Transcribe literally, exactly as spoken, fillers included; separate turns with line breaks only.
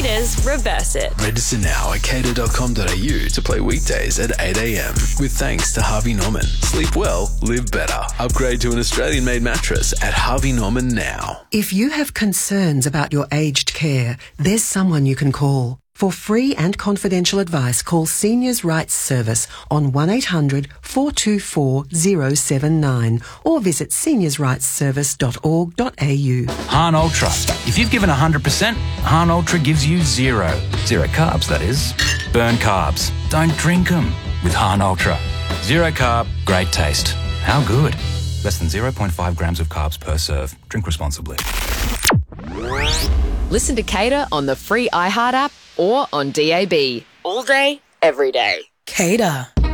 Cater's Reverse It.
Register now at cater dot com dot a u to play weekdays at eight a m. With thanks to Harvey Norman. Sleep well, live better. Upgrade to an Australian-made mattress at Harvey Norman now.
If you have concerns about your aged care, there's someone you can call. For free and confidential advice, call Seniors Rights Service on one eight hundred four two four zero seven nine or visit seniors rights service dot org dot a u.
Hahn Ultra. If you've given one hundred percent, Hahn Ultra gives you zero. Zero carbs, that is. Burn carbs. Don't drink them with Hahn Ultra. Zero carb, great taste. How good? Less than zero point five grams of carbs per serve. Drink responsibly.
Listen to Cater on the free iHeart app or on D A B. All day, every day.
Cater.